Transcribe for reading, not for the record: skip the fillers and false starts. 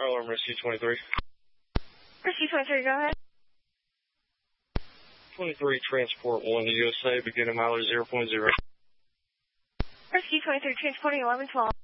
Alarm Rescue 23. Rescue 23, go ahead. 23 Transport 1 to USA, beginning mileage 0.0. Rescue 23, transporting 1112.